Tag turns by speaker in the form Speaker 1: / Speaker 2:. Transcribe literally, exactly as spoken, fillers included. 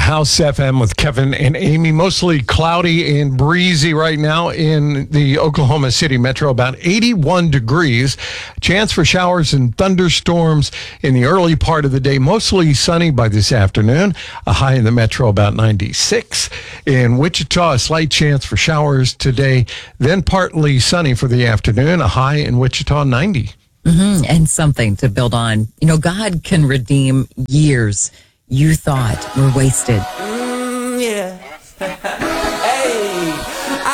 Speaker 1: House F M with Kevin and Amy. Mostly cloudy and breezy right now in the Oklahoma City metro, about eighty-one degrees. Chance for showers and thunderstorms in the early part of the day. Mostly sunny by this afternoon. A high in the metro about ninety-six. In Wichita, a slight chance for showers today. Then partly sunny for the afternoon. A high in Wichita, ninety.
Speaker 2: Mm-hmm. And something to build on. You know, God can redeem years you thought were wasted.
Speaker 3: Mm, yeah.